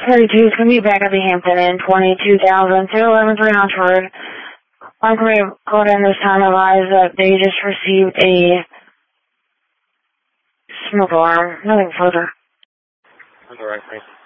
32 is going to be back at the Hampton Inn, 22,000, 211 Oxford. Luckily, called in this time advised that they just received a smoke alarm. Nothing further. All right, thanks.